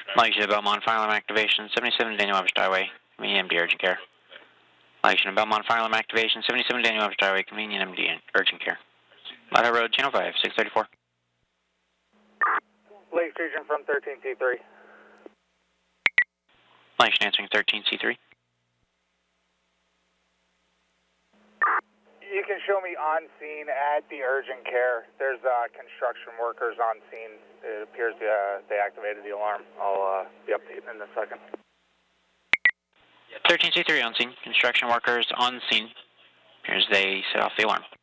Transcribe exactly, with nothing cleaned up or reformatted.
Location of Belmont, fire alarm activation, seventy-seven Daniel Webster Highway, convenient M D urgent care. Location of Belmont, fire alarm activation, seventy-seven Daniel Webster Highway, convenient M D urgent care. Ladder Road, Channel five, six thirty-four. Lake Region from thirteen C three. Location answering thirteen C three. You can show me on scene at the urgent care. There's uh, construction workers on scene. It appears uh, they activated the alarm. I'll uh, be updating in a second. thirteen C three on scene. Construction workers on scene. Appears they set off the alarm.